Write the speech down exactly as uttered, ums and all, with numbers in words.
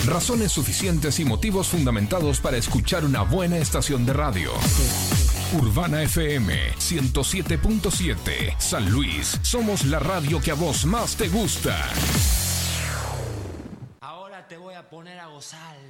Razones suficientes y motivos fundamentados para escuchar una buena estación de radio. Urbana F M ciento siete punto siete. San Luis. Somos la radio que a vos más te gusta. Ahora te voy a poner a gozar.